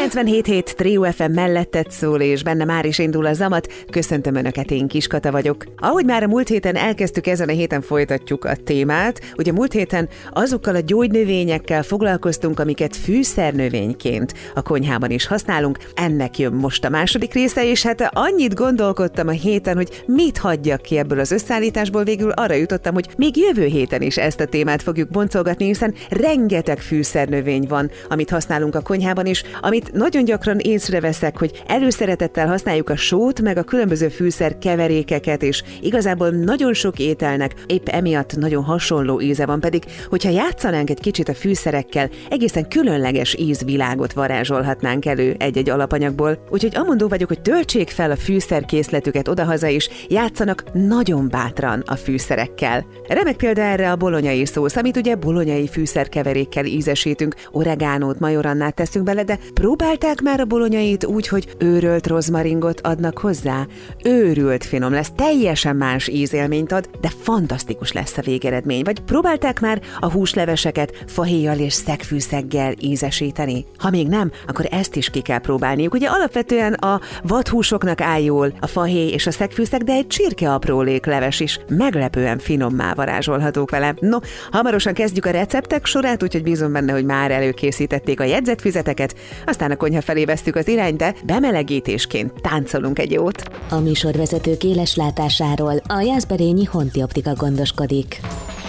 97.7 Trio FM melletted szól, és benne már is indul a zamat. Köszöntöm Önöket, én Kiskata vagyok. Ahogy már a múlt héten elkezdtük, ezen a héten folytatjuk a témát. Ugye múlt héten azokkal a gyógynövényekkel foglalkoztunk, amiket fűszernövényként a konyhában is használunk. Ennek jön most a második része, és hát annyit gondolkodtam a héten, hogy mit hagyjak ki ebből az összeállításból, végül arra jutottam, hogy még jövő héten is ezt a témát fogjuk boncolgatni, hiszen rengeteg fűszernövény van, amit használunk a konyhában is, amit nagyon gyakran észreveszek, hogy előszeretettel használjuk a sót, meg a különböző fűszerkeverékeket, és igazából nagyon sok ételnek épp emiatt nagyon hasonló íze van, pedig hogyha játszanánk egy kicsit a fűszerekkel, egészen különleges ízvilágot varázsolhatnánk elő egy-egy alapanyagból. Úgyhogy amondó vagyok, hogy töltsék fel a fűszerkészletüket odahaza is, játszanak nagyon bátran a fűszerekkel. Remek példa erre a bolonyai szósz, amit ugye bolonyai fűszerkeverékkel ízesítünk, oregánót, majorannát teszünk bele, de próbálták már a bolonyait úgy, hogy őrölt rozmaringot adnak hozzá? Őrült finom lesz, teljesen más ízélményt ad, de fantasztikus lesz a végeredmény. Vagy próbálták már a húsleveseket fahéjjal és szegfűszeggel ízesíteni? Ha még nem, akkor ezt is ki kell próbálniuk. Ugye alapvetően a vadhúsoknak áll jól a fahéj és a szegfűszeg, de egy csirkeaprólék leves is meglepően finommá varázsolhatók vele. No, hamarosan kezdjük a receptek sorát, úgyhogy bízom benne, hogy már előkészítették a jegyzetfüzeteket, aztán a konyha felé vesztük az irányt, de bemelegítésként táncolunk egy jót. A műsorvezetők éles látásáról a Jászberényi Honti Optika gondoskodik.